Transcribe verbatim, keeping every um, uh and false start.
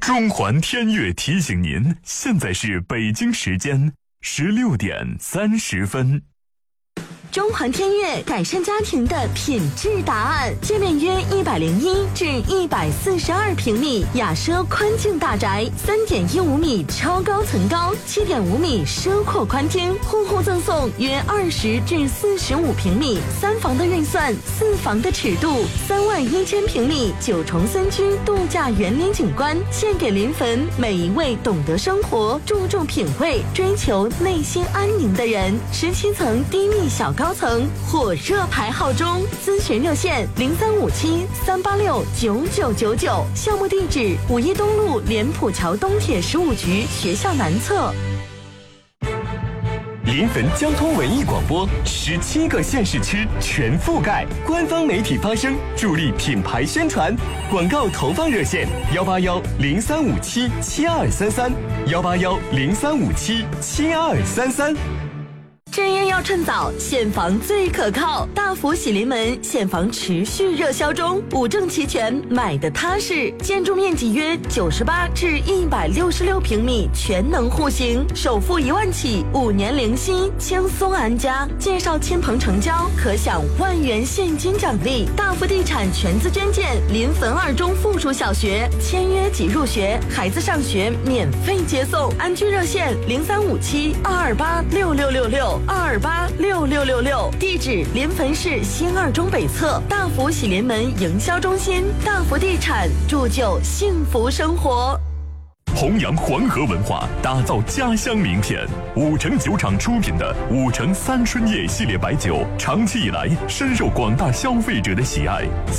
中环天悦提醒您，现在是北京时间十六点三十分。 中环天悦改善家庭的品质答案，界面约一百零一至一百四十二平米，雅奢宽境大宅，三点一五米超高层高，七点五米奢阔宽厅，户户赠送约二十至四十五平米，三房的预算，四房的尺度，三万一千平米九重森区度假园林景观，献给临汾每一位懂得生活、注重品味、追求内心安宁的人。十七层低密小高层火热排号中，咨询热线零三五七三八六九九九九，项目地址五一东路莲浦桥东铁十五局学校南侧。 临汾交通文艺广播，十七个县市区全覆盖，官方媒体发声，助力品牌宣传。广告投放热线：幺八幺零三五七七二三三，幺八幺零三五七七二三三。 置业要趁早，现房最可靠。大福喜临门现房持续热销中，五证齐全，买的踏实。建筑面积约九十八至一百六十六平米，全能户型，首付一万起，五年零息，轻松安家。介绍亲朋成交，可享万元现金奖励。大福地产全资捐建临汾二中附属小学，签约即入学，孩子上学免费接送。安居热线零三五七二二八六六六六。二二八六六六六，地址临汾市新二中北侧大福喜临门营销中心。大福地产铸就幸福生活。 弘扬黄河文化，打造家乡名片。五城酒厂出品的五城三春夜系列白酒，长期以来深受广大消费者的喜爱。